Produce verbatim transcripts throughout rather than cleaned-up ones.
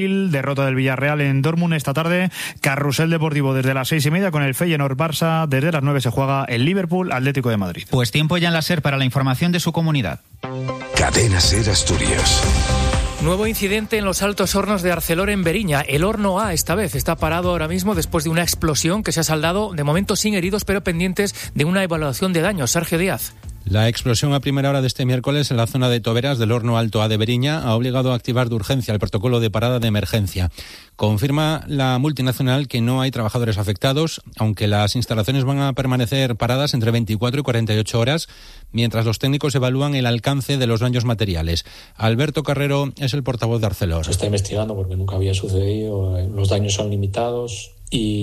Derrota del Villarreal en Dortmund esta tarde. Carrusel deportivo desde las seis y media con el Feyenoord Barça. Desde las nueve se juega el Liverpool Atlético de Madrid. Pues tiempo ya en la SER para la información de su comunidad. Cadena SER Asturias. Nuevo incidente en los Altos Hornos de Arcelor en Beriña. El horno A esta vez está parado ahora mismo después de una explosión que se ha saldado de momento sin heridos pero pendientes de una evaluación de daños. Sergio Díaz. La explosión a primera hora de este miércoles en la zona de Toberas del horno Alto A de Beriña ha obligado a activar de urgencia el protocolo de parada de emergencia. Confirma la multinacional que no hay trabajadores afectados, aunque las instalaciones van a permanecer paradas entre veinticuatro y cuarenta y ocho horas, mientras los técnicos evalúan el alcance de los daños materiales. Alberto Carrero es el portavoz de Arcelor. Se está investigando porque nunca había sucedido, los daños son limitados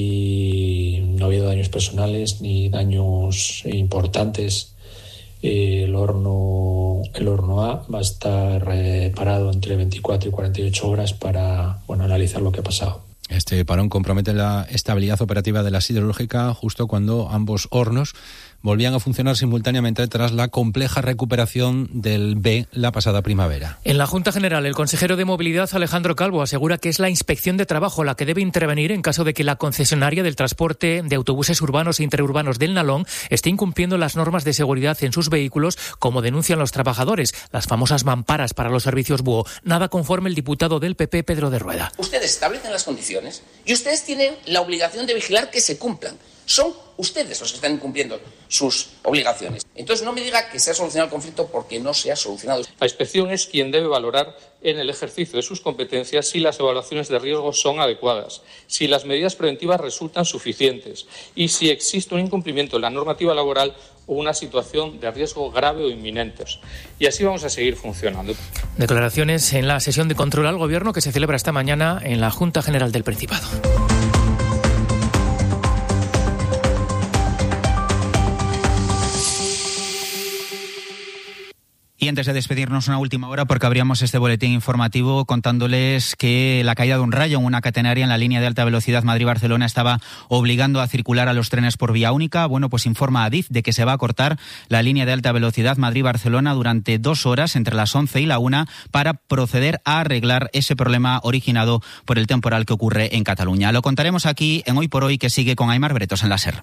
y no ha habido daños personales ni daños importantes. El horno, el horno A va a estar eh, parado entre veinticuatro y cuarenta y ocho horas para bueno, analizar lo que ha pasado. Este parón compromete la estabilidad operativa de la siderúrgica justo cuando ambos hornos volvían a funcionar simultáneamente tras la compleja recuperación del B la pasada primavera. En la Junta General, el consejero de Movilidad, Alejandro Calvo, asegura que es la Inspección de Trabajo la que debe intervenir en caso de que la concesionaria del transporte de autobuses urbanos e interurbanos del Nalón esté incumpliendo las normas de seguridad en sus vehículos, como denuncian los trabajadores, las famosas mamparas para los servicios búho. Nada conforme el diputado del P P, Pedro de Rueda. Ustedes establecen las condiciones y ustedes tienen la obligación de vigilar que se cumplan. Son ustedes los que están incumpliendo sus obligaciones. Entonces no me diga que se ha solucionado el conflicto porque no se ha solucionado. La inspección es quien debe valorar en el ejercicio de sus competencias si las evaluaciones de riesgo son adecuadas, si las medidas preventivas resultan suficientes y si existe un incumplimiento de la normativa laboral o una situación de riesgo grave o inminente. Y así vamos a seguir funcionando. Declaraciones en la sesión de control al Gobierno que se celebra esta mañana en la Junta General del Principado. Y antes de despedirnos, una última hora, porque abríamos este boletín informativo contándoles que la caída de un rayo en una catenaria en la línea de alta velocidad Madrid-Barcelona estaba obligando a circular a los trenes por vía única. Bueno, pues informa Adif de que se va a cortar la línea de alta velocidad Madrid-Barcelona durante dos horas, entre las once y la una, para proceder a arreglar ese problema originado por el temporal que ocurre en Cataluña. Lo contaremos aquí en Hoy por Hoy, que sigue con Aimar Bretos en la SER.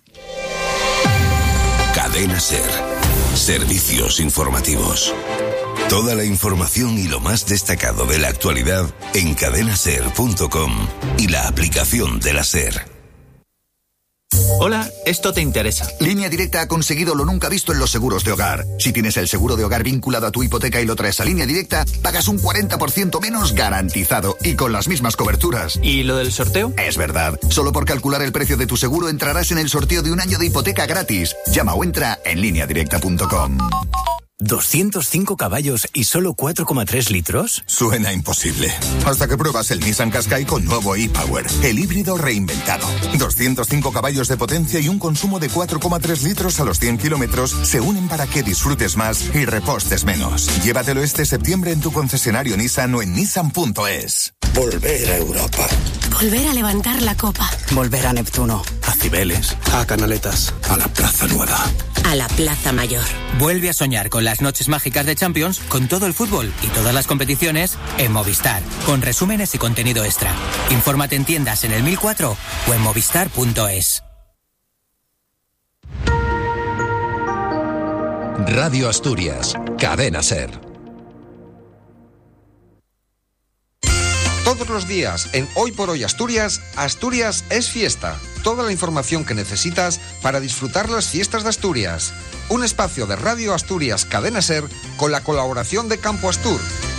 Cadena SER. Servicios informativos. Toda la información y lo más destacado de la actualidad en cadena ser punto com y la aplicación de la SER. Hola, esto te interesa. Línea Directa ha conseguido lo nunca visto en los seguros de hogar. Si tienes el seguro de hogar vinculado a tu hipoteca y lo traes a Línea Directa, pagas un cuarenta por ciento menos garantizado y con las mismas coberturas. ¿Y lo del sorteo? Es verdad. Solo por calcular el precio de tu seguro entrarás en el sorteo de un año de hipoteca gratis. Llama o entra en línea directa punto com. ¿doscientos cinco caballos y solo cuatro coma tres litros? Suena imposible. Hasta que pruebas el Nissan Qashqai con nuevo e-Power, el híbrido reinventado. doscientos cinco caballos de potencia y un consumo de cuatro coma tres litros a los cien kilómetros se unen para que disfrutes más y repostes menos. Llévatelo este septiembre en tu concesionario Nissan o en nissan punto es. Volver a Europa. Volver a levantar la copa. Volver a Neptuno. A Cibeles. A Canaletas. A la Plaza Nueva. A la Plaza Mayor. Vuelve a soñar con las noches mágicas de Champions, con todo el fútbol y todas las competiciones en Movistar, con resúmenes y contenido extra. Infórmate en tiendas en el mil cuatro o en movistar punto es. Radio Asturias, Cadena SER. Todos los días en Hoy por Hoy Asturias, Asturias es fiesta. Toda la información que necesitas para disfrutar las fiestas de Asturias. Un espacio de Radio Asturias Cadena SER con la colaboración de Campo Astur.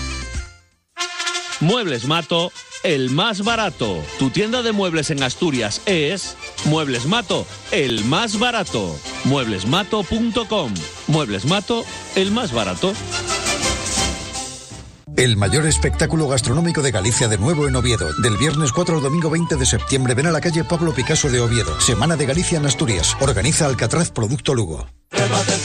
Muebles Mato, el más barato. Tu tienda de muebles en Asturias es Muebles Mato, el más barato. muebles mato punto com. Muebles Mato, el más barato. El mayor espectáculo gastronómico de Galicia de nuevo en Oviedo. Del viernes cuatro al domingo veinte de septiembre, ven a la calle Pablo Picasso de Oviedo. Semana de Galicia en Asturias. Organiza Alcatraz Producto Lugo.